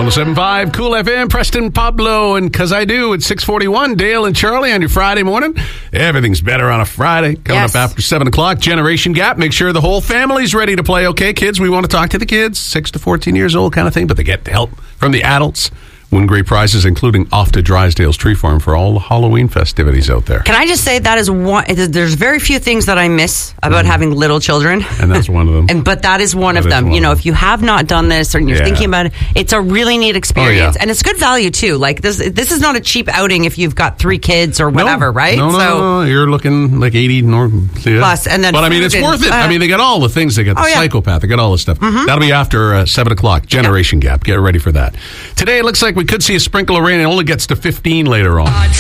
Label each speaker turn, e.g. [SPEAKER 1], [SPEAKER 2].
[SPEAKER 1] 107.5 Cool FM, Preston, Pablo, and Cause I Do at 6:41. Dale and Charlie on your Friday morning. Everything's better on a Friday. Coming up after 7 o'clock. Generation Gap. Make sure the whole family's ready to play. Okay, kids, we want to talk to the kids, 6 to 14 years old kind of thing, but they get help from the adults. Win great prizes, including off to Drysdale's Tree Farm for all the Halloween festivities out there.
[SPEAKER 2] Can I just say that is one? There's very few things that I miss about having little children,
[SPEAKER 1] and that's one of them.
[SPEAKER 2] But that is one of them. If you have not done this or you're thinking about it, it's a really neat experience, and it's good value too. Like this is not a cheap outing if you've got 3 kids or whatever, right?
[SPEAKER 1] No, you're looking like 80 plus, and then. But I mean, it's worth it. I mean, they got all the things. They got the psychopath. They got all this stuff. That'll be after 7 o'clock. Generation Gap. Get ready for that. Today it looks like we could see a sprinkle of rain. It only gets to 15 later on.